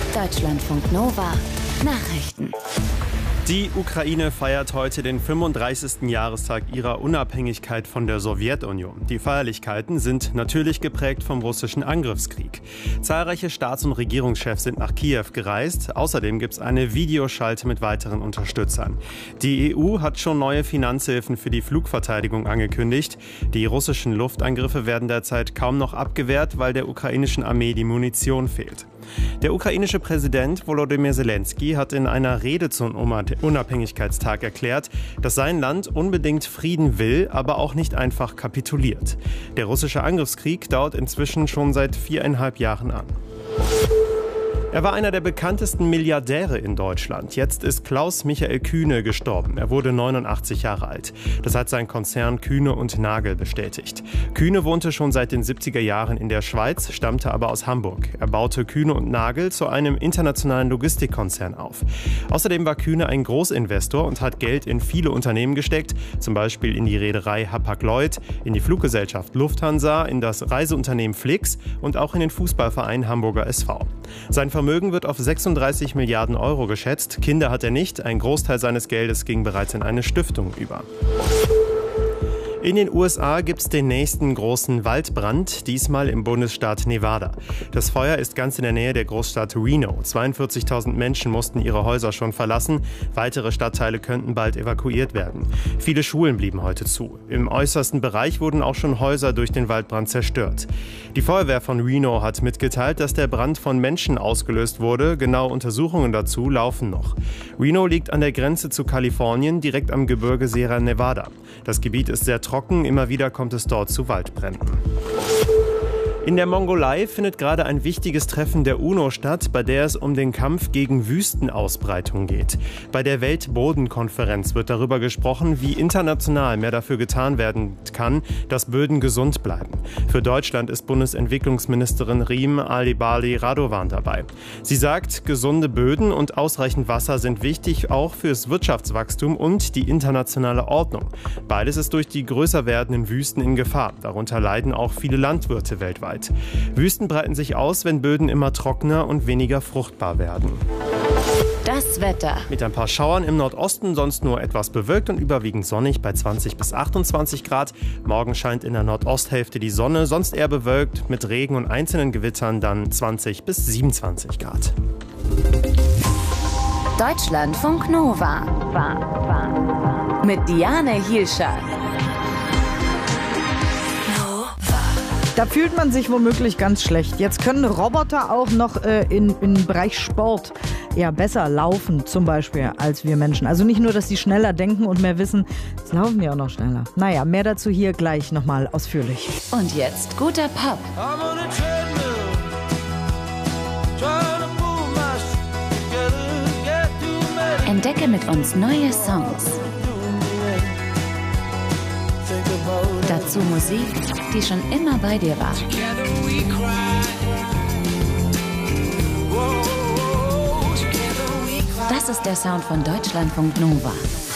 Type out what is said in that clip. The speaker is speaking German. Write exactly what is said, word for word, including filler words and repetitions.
Deutschlandfunk Nova Nachrichten. Die Ukraine feiert heute den fünfunddreißigsten Jahrestag ihrer Unabhängigkeit von der Sowjetunion. Die Feierlichkeiten sind natürlich geprägt vom russischen Angriffskrieg. Zahlreiche Staats- und Regierungschefs sind nach Kiew gereist. Außerdem gibt es eine Videoschalte mit weiteren Unterstützern. Die E U hat schon neue Finanzhilfen für die Flugverteidigung angekündigt. Die russischen Luftangriffe werden derzeit kaum noch abgewehrt, weil der ukrainischen Armee die Munition fehlt. Der ukrainische Präsident Volodymyr Zelensky hat in einer Rede zum Unabhängigkeitstag erklärt, dass sein Land unbedingt Frieden will, aber auch nicht einfach kapituliert. Der russische Angriffskrieg dauert inzwischen schon seit viereinhalb Jahren an. Er war einer der bekanntesten Milliardäre in Deutschland. Jetzt ist Klaus Michael Kühne gestorben. Er wurde neunundachtzig Jahre alt. Das hat sein Konzern Kühne und Nagel bestätigt. Kühne wohnte schon seit den siebziger Jahren in der Schweiz, stammte aber aus Hamburg. Er baute Kühne und Nagel zu einem internationalen Logistikkonzern auf. Außerdem war Kühne ein Großinvestor und hat Geld in viele Unternehmen gesteckt, zum Beispiel in die Reederei Hapag-Lloyd, in die Fluggesellschaft Lufthansa, in das Reiseunternehmen Flix und auch in den Fußballverein Hamburger S V. Sein Vermögen wird auf sechsunddreißig Milliarden Euro geschätzt. Kinder hat er nicht. Ein Großteil seines Geldes ging bereits in eine Stiftung über. In den U S A gibt es den nächsten großen Waldbrand, diesmal im Bundesstaat Nevada. Das Feuer ist ganz in der Nähe der Großstadt Reno. zweiundvierzigtausend Menschen mussten ihre Häuser schon verlassen. Weitere Stadtteile könnten bald evakuiert werden. Viele Schulen blieben heute zu. Im äußersten Bereich wurden auch schon Häuser durch den Waldbrand zerstört. Die Feuerwehr von Reno hat mitgeteilt, dass der Brand von Menschen ausgelöst wurde. Genaue Untersuchungen dazu laufen noch. Reno liegt an der Grenze zu Kalifornien, direkt am Gebirge Sierra Nevada. Das Gebiet ist sehr trocken, immer wieder kommt es dort zu Waldbränden. In der Mongolei findet gerade ein wichtiges Treffen der UNO statt, bei der es um den Kampf gegen Wüstenausbreitung geht. Bei der Weltbodenkonferenz wird darüber gesprochen, wie international mehr dafür getan werden kann, dass Böden gesund bleiben. Für Deutschland ist Bundesentwicklungsministerin Riem Ali-Bali Radovan dabei. Sie sagt, gesunde Böden und ausreichend Wasser sind wichtig auch fürs Wirtschaftswachstum und die internationale Ordnung. Beides ist durch die größer werdenden Wüsten in Gefahr. Darunter leiden auch viele Landwirte weltweit. Wüsten breiten sich aus, wenn Böden immer trockener und weniger fruchtbar werden. Das Wetter. Mit ein paar Schauern im Nordosten, sonst nur etwas bewölkt und überwiegend sonnig bei zwanzig bis achtundzwanzig Grad. Morgen scheint in der Nordosthälfte die Sonne, sonst eher bewölkt mit Regen und einzelnen Gewittern dann zwanzig bis siebenundzwanzig Grad. Deutschlandfunk Nova. Mit Diane Hielscher. Da fühlt man sich womöglich ganz schlecht. Jetzt können Roboter auch noch äh, in, im Bereich Sport ja, besser laufen, zum Beispiel, als wir Menschen. Also nicht nur, dass sie schneller denken und mehr wissen, es laufen ja auch noch schneller. Naja, mehr dazu hier gleich nochmal ausführlich. Und jetzt guter Pop. Entdecke mit uns neue Songs. Dazu Musik, die schon immer bei dir war. Das ist der Sound von Deutschlandfunk Nova.